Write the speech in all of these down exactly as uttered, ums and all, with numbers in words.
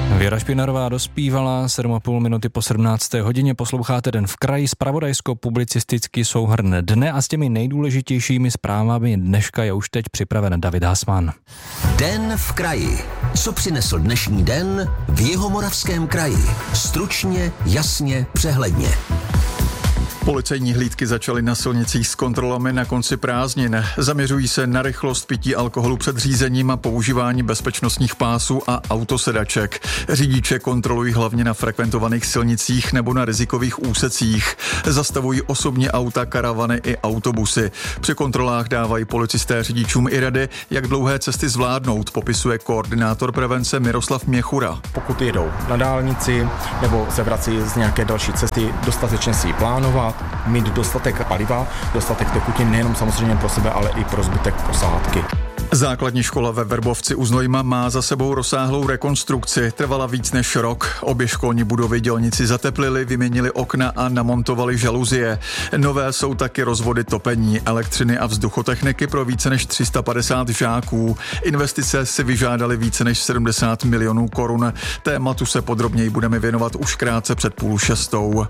Věra Špinarová dospívala, sedm a půl minuty po sedmnácté hodině, posloucháte Den v kraji, zpravodajsko-publicistický souhrn dne a s těmi nejdůležitějšími zprávami dneška je už teď připraven David Hasman. Den v kraji. Co přinesl dnešní den v Jihomoravském kraji? Stručně, jasně, přehledně. Policejní hlídky začaly na silnicích s kontrolami na konci prázdnin. Zaměřují se na rychlost, pití alkoholu před řízením a používání bezpečnostních pásů a autosedaček. Řidiče kontrolují hlavně na frekventovaných silnicích nebo na rizikových úsecích. Zastavují osobní auta, karavany i autobusy. Při kontrolách dávají policisté řidičům i rady, jak dlouhé cesty zvládnout, popisuje koordinátor prevence Miroslav Měchura. Pokud jedou na dálnici nebo se vrací z nějaké další cesty, dostatečně si ji plánovat, mít dostatek paliva, dostatek tekutin nejenom samozřejmě pro sebe, ale i pro zbytek posádky. Základní škola ve Verbovci u Znojma má za sebou rozsáhlou rekonstrukci. Trvala víc než rok. Obě školní budovy dělníci zateplili, vyměnili okna a namontovali žaluzie. Nové jsou taky rozvody topení, elektřiny a vzduchotechniky pro více než tři sta padesát žáků. Investice si vyžádaly více než sedmdesát milionů korun. Tématu se podrobněji budeme věnovat už krátce před půl šestou.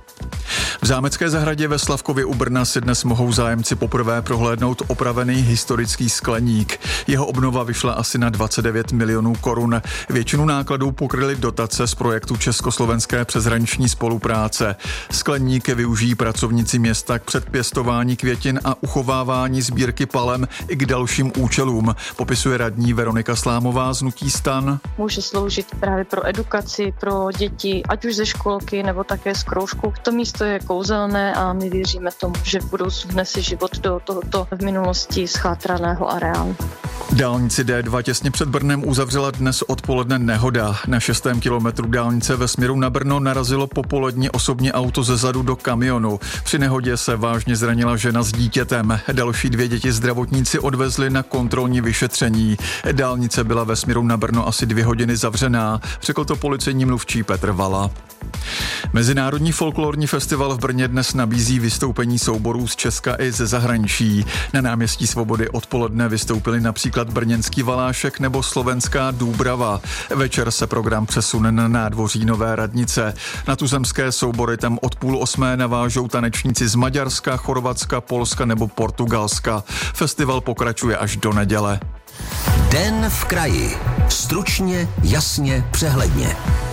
V Zámecké zahradě ve Slavkově u Brna si dnes mohou zájemci poprvé prohlédnout opravený historický skleník. Jeho obnova vyšla asi na dvacet devět milionů korun. Většinu nákladů pokryly dotace z projektu Československé přeshraniční spolupráce. Skleníky využijí pracovníci města k předpěstování květin a uchovávání sbírky palem i k dalším účelům, popisuje radní Veronika Slámová z hnutí STAN. Může sloužit právě pro edukaci, pro děti, ať už ze školky nebo také z kroužku. To místo je kouzelné a my věříme tomu, že v budoucnu vnese život do tohoto v minulosti schátraného areálu. Dálnici D dva těsně před Brnem uzavřela dnes odpoledne nehoda. Na šestém kilometru dálnice ve směru na Brno narazilo popolední osobní auto zezadu do kamionu. Při nehodě se vážně zranila žena s dítětem. Další dvě děti zdravotníci odvezli na kontrolní vyšetření. Dálnice byla ve směru na Brno asi dvě hodiny zavřená, řekl to policejní mluvčí Petr Vala. Mezinárodní folklorní festival v Brně dnes nabízí vystoupení souborů z Česka i ze zahraničí. Na náměstí Svobody odpoledne vystoupili například brněnský Valášek nebo slovenská Dúbrava. Večer se program přesune na nádvoří Nové radnice. Na tuzemské soubory tam od půl osmé navážou tanečníci z Maďarska, Chorvatska, Polska nebo Portugalska. Festival pokračuje až do neděle. Den v kraji. Stručně, jasně, přehledně.